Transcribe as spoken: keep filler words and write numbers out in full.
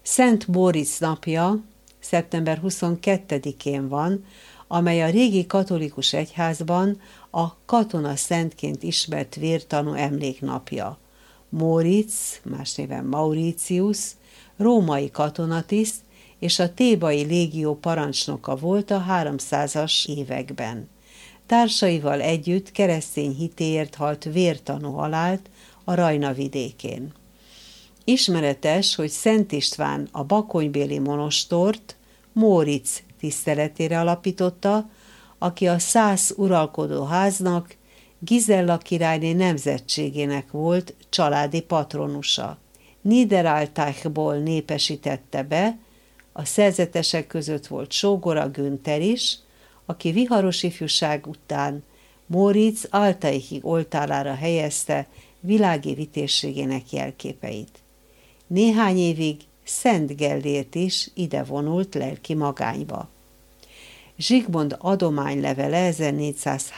Szent Móricz napja szeptember huszonkettedikén van, amely a régi katolikus egyházban a katona szentként ismert vértanú emléknapja. Móricz, más néven Mauritius, római katonatiszt és a thébai légió parancsnoka volt a háromszázas években. Társaival együtt keresztény hitéért halt vértanú halált a Rajna vidékén. Ismeretes, hogy Szent István a bakonybéli monostort Móricz tiszteletére alapította, aki a szász uralkodó háznak, Gizella királyné nemzetségének volt családi patronusa. Niederaltaichból népesítette be, a szerzetesek között volt sógora Günther is, aki viharos ifjúság után Móricz altaichi oltárára helyezte világi vitézségének jelképeit. Néhány évig Szent Gellért is ide vonult lelki magányba. Zsigmond adománylevele